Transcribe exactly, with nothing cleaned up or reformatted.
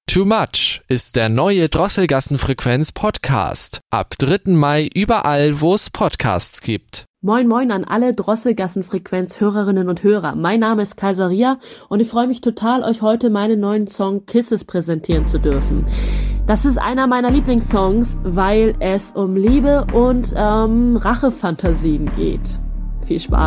Too Much ist der neue Drosselgassenfrequenz-Podcast. Ab dritten Mai überall, wo es Podcasts gibt. Moin moin an alle Drosselgassenfrequenz-Hörerinnen und Hörer. Mein Name ist Kaiseria und ich freue mich total, euch heute meinen neuen Song Kisses präsentieren zu dürfen. Das ist einer meiner Lieblingssongs, weil es um Liebe und ähm, Rachefantasien geht. Viel Spaß!